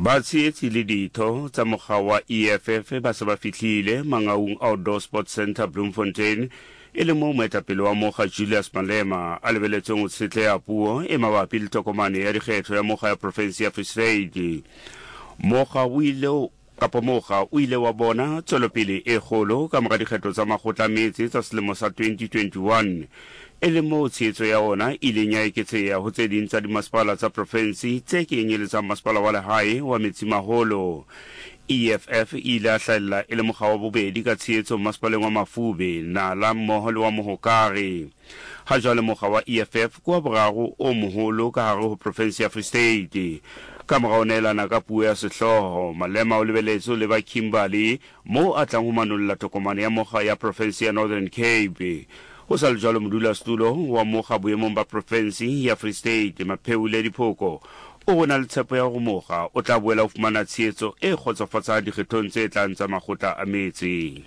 ba tsietsi le ditho tsa mokga wa EFF ba se ba fihlile Mangaung Outdoor Sports Center Bloemfontein e le mo moetapele wa mokga Julius Malema a lebeletseng ho tshetleha puo e mabapi le tokomane ya dikgetho ya mokga ya province ya Free State. Mokga o ile wa bona tswelopele e kgolo ka mora dikgetho tsa makgotla a metsi tsa selemo sa 2021 e le mo tshehetso ya ona ileng ya eketseha ho tse ding tsa dimasepala tsa province tse kenyeletsang masepala wa lehae wa Metsimaholo. EFF ile a hlahella e le mokga wa bobedi ka tshehetso masepaleng wa Mafube, Nala mmoho le wa Mohokare. Ha jwale mokga wa EFF kwa boraro o moholo ka hare ho province ya Free State. Ka mora ho neelana ka puo ya sehloho, Malema o lebeletse le ba Kimberley mo a tlang ho manolla tokomane ya mokga ya province ya Northern Cape. Ho sa le jwalo modulasetulo wa mokga boemong ba province ya Free State Mapheo Dipoko o bona le tshepo ya hore mokga o tla boela ho fumana tshehetso e kgotsofatsang dikgethong tse tlang tsa makgotla a metsi.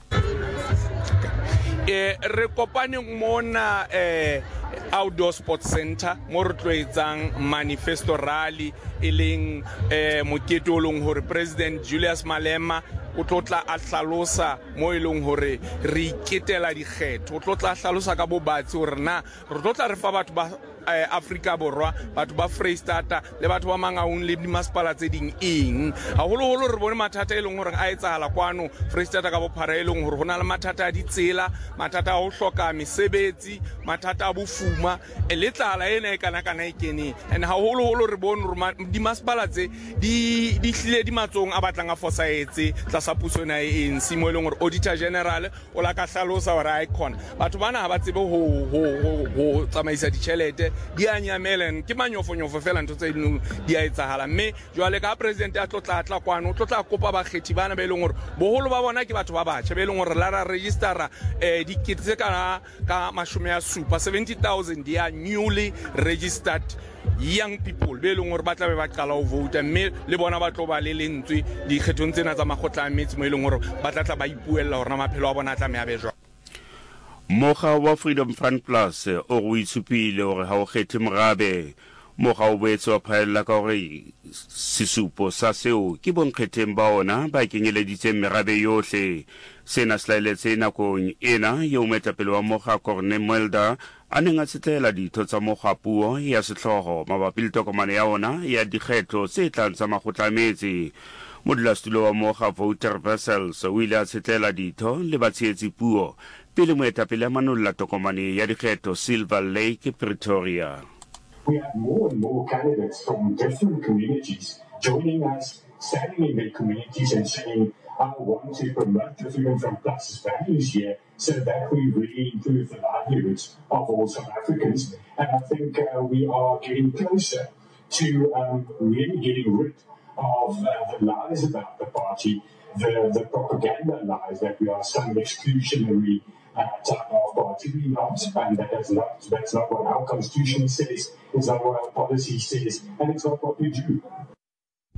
Re kopane mona Outdoor Sports Center mo re tloetsang manifesto rally e leng mokete o leng hore President Julius Malema o tlotla a hlalosa mo e leng hore re iketela dikgetho, o tlotla a hlalosa ka bobatsi hore na re tlotla re fa batho ba Afrika Borwa, batho ba Freistata le batho ba Mangaung le dimasepala tse ding eng. Haholoholo re bone mathata e leng hore a etsahala kwano Freistata ka bophara e leng hore hona le mathata a ditsela, mathata a ho hloka mesebetsi, mathata a bofuma le tlala ena e kana e keneng. And haholoholo re bone hore dimasepala tse di hlile di matsong a batlang a fosaetse tlasa puso ena e ANC mo e leng hore Auditor General o la ka hlalosa hore icon batho bana ha ba tsebe ho tsamaisa ditjhelete di a nyamela ke manyofonyofo fela ntho tse di a etsahala. Mme jwale ka president a tlotla atla kwano o tlotla kopa bakgethi bana ba e leng hore boholo ba bona ke batho ba batjha ba e leng hore la ra registera dikete tse ka 70,000 di are newly registered young people be leng hore ba tla be ba qala ho vote, mme le bona ba tlo ba le lentswe dikgethong tsena tsa makgotla a metsi mo e leng hore ba tla ba ipuella hore na maphelo a bona a tla me a be jwa. Mokga wa Freedom Front Plus o go itsupile hore ha o kgethe morabe. Mokga o boetse wa phaella ka hore sesupo sa seo ke bonkgetheng ba ona ba kenyeleditseng merabe yohle. Sena se laeletse nakong ena eo moetapele wa mokga Corne Mulder a neng a tsetela ditho tsa mokga puo ya sehloho mabapi le tokomane ya ona ya dikgetho tse tlang tsa makgotla a metsi. Modulasetulo wa mokga Voter Wessels o ile a tsetela ditho le batshehetsi puo pele moetapele a manolla tokomane ya dikgetho Silver Lake, Pretoria. We have more and more candidates from different communities joining us, standing in their communities and saying, I want to promote the Freedom Front Plus's values here so that we really improve the livelihoods of all South Africans. And I think we are getting closer to really getting rid of the lies about the party, the propaganda lies that we are some exclusionary type of party. We're not, and that's not what our constitution says, it's not what our policy says, and it's not what we do.